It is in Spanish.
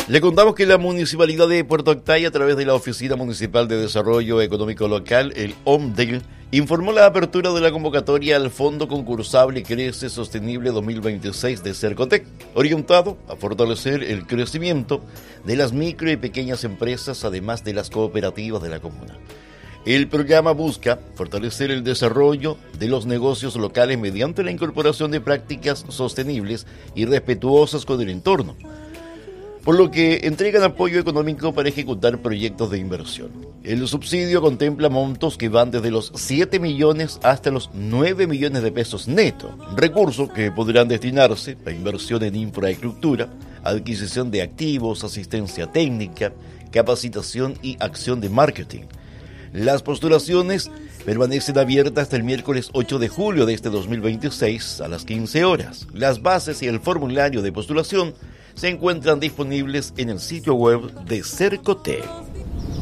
Le contamos que la Municipalidad de Puerto Octay, a través de la Oficina Municipal de Desarrollo Económico Local, el OMDEL, informó la apertura de la convocatoria al Fondo Concursable Crece Sostenible 2026 de Cercotec, orientado a fortalecer el crecimiento de las micro y pequeñas empresas, además de las cooperativas de la comuna. El programa busca fortalecer el desarrollo de los negocios locales mediante la incorporación de prácticas sostenibles y respetuosas con el entorno, por lo que entregan apoyo económico para ejecutar proyectos de inversión. El subsidio contempla montos que van desde los 7 millones hasta los 9 millones de pesos netos, recursos que podrán destinarse a inversión en infraestructura, adquisición de activos, asistencia técnica, capacitación y acción de marketing. Las postulaciones permanecen abiertas hasta el miércoles 8 de julio de este 2026 a las 15 horas. Las bases y el formulario de postulación se encuentran disponibles en el sitio web de Cercotec.